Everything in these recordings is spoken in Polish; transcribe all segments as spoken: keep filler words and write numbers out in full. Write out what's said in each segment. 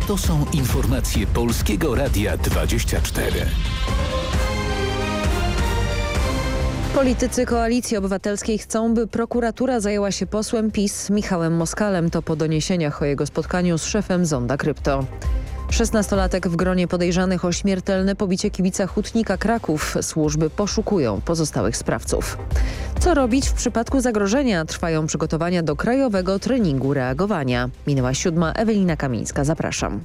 To są informacje Polskiego Radia dwadzieścia cztery. Politycy Koalicji Obywatelskiej chcą, by prokuratura zajęła się posłem PiS Michałem Moskalem. To po doniesieniach o jego spotkaniu z szefem Zonda Krypto. szesnastolatek w gronie podejrzanych o śmiertelne pobicie kibica Hutnika Kraków. Służby poszukują pozostałych sprawców. Co robić w przypadku zagrożenia? Trwają przygotowania do krajowego treningu reagowania. Minęła siódma. Ewelina Kamińska. Zapraszam.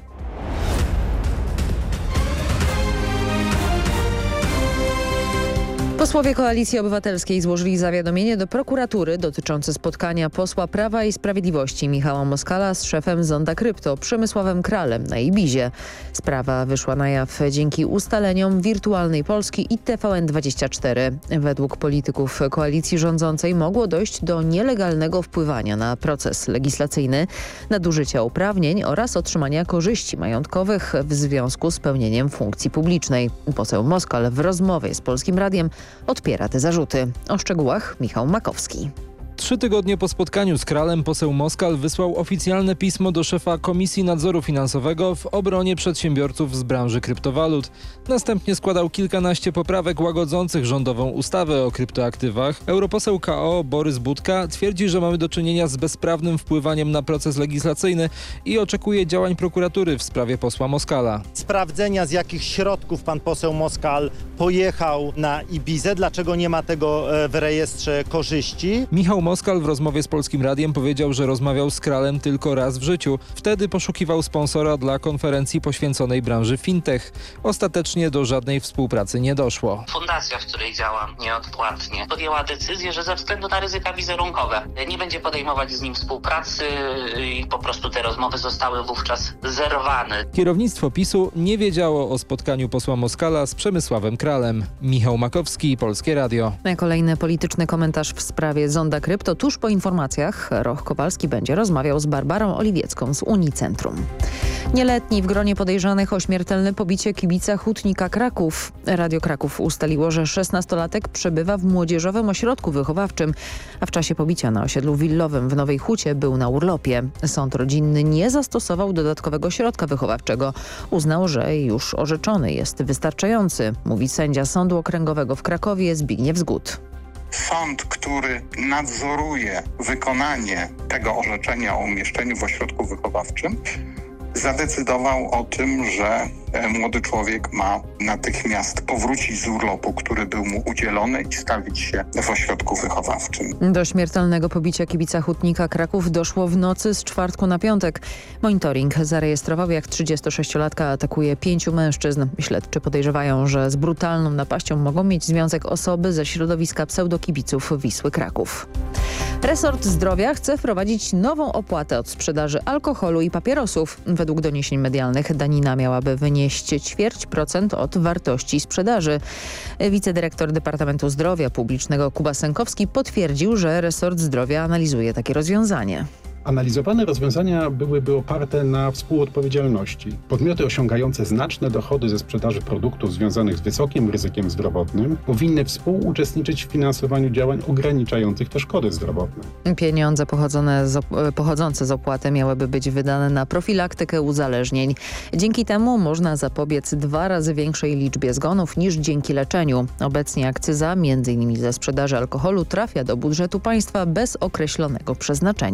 Posłowie Koalicji Obywatelskiej złożyli zawiadomienie do prokuratury dotyczące spotkania posła Prawa i Sprawiedliwości Michała Moskala z szefem Zonda Krypto Przemysławem Kralem na Ibizie. Sprawa wyszła na jaw dzięki ustaleniom Wirtualnej Polski i T V N dwadzieścia cztery. Według polityków koalicji rządzącej mogło dojść do nielegalnego wpływania na proces legislacyjny, nadużycia uprawnień oraz otrzymania korzyści majątkowych w związku z pełnieniem funkcji publicznej. Poseł Moskal w rozmowie z Polskim Radiem odpiera te zarzuty. O szczegółach Michał Makowski. Trzy tygodnie po spotkaniu z Kralem poseł Moskal wysłał oficjalne pismo do szefa Komisji Nadzoru Finansowego w obronie przedsiębiorców z branży kryptowalut. Następnie składał kilkanaście poprawek łagodzących rządową ustawę o kryptoaktywach. Europoseł K O Borys Budka twierdzi, że mamy do czynienia z bezprawnym wpływaniem na proces legislacyjny i oczekuje działań prokuratury w sprawie posła Moskala. Sprawdzenia, z jakich środków pan poseł Moskal pojechał na Ibizę, dlaczego nie ma tego w rejestrze korzyści. Michał Moskal w rozmowie z Polskim Radiem powiedział, że rozmawiał z Kralem tylko raz w życiu. Wtedy poszukiwał sponsora dla konferencji poświęconej branży fintech. Ostatecznie do żadnej współpracy nie doszło. Fundacja, w której działam nieodpłatnie, podjęła decyzję, że ze względu na ryzyka wizerunkowe nie będzie podejmować z nim współpracy i po prostu te rozmowy zostały wówczas zerwane. Kierownictwo PiSu nie wiedziało o spotkaniu posła Moskala z Przemysławem Kralem. Michał Makowski, Polskie Radio. Kolejny polityczny komentarz w sprawie Zonda Krypto. Tuż po informacjach Roch Kowalski będzie rozmawiał z Barbarą Oliwiecką z Unicentrum. Nieletni w gronie podejrzanych o śmiertelne pobicie kibica Hutnika Kraków. Radio Kraków ustaliło, że szesnastolatek przebywa w młodzieżowym ośrodku wychowawczym, a w czasie pobicia na osiedlu willowym w Nowej Hucie był na urlopie. Sąd rodzinny nie zastosował dodatkowego środka wychowawczego. Uznał, że już orzeczony jest wystarczający, mówi sędzia Sądu Okręgowego w Krakowie Zbigniew Zgód. Sąd, który nadzoruje wykonanie tego orzeczenia o umieszczeniu w ośrodku wychowawczym, zadecydował o tym, że młody człowiek ma natychmiast powrócić z urlopu, który był mu udzielony, i stawić się w ośrodku wychowawczym. Do śmiertelnego pobicia kibica Hutnika Kraków doszło w nocy z czwartku na piątek. Monitoring zarejestrował, jak trzydziestosześciolatka atakuje pięciu mężczyzn. Śledczy podejrzewają, że z brutalną napaścią mogą mieć związek osoby ze środowiska pseudokibiców Wisły Kraków. Resort Zdrowia chce wprowadzić nową opłatę od sprzedaży alkoholu i papierosów. Według doniesień medialnych danina miałaby wynieść ćwierć procent od wartości sprzedaży. Wicedyrektor Departamentu Zdrowia Publicznego Kuba Sękowski potwierdził, że resort zdrowia analizuje takie rozwiązanie. Analizowane rozwiązania byłyby oparte na współodpowiedzialności. Podmioty osiągające znaczne dochody ze sprzedaży produktów związanych z wysokim ryzykiem zdrowotnym powinny współuczestniczyć w finansowaniu działań ograniczających te szkody zdrowotne. Pieniądze pochodzone z, pochodzące z opłaty miałyby być wydane na profilaktykę uzależnień. Dzięki temu można zapobiec dwa razy większej liczbie zgonów niż dzięki leczeniu. Obecnie akcyza, między innymi ze sprzedaży alkoholu, trafia do budżetu państwa bez określonego przeznaczenia.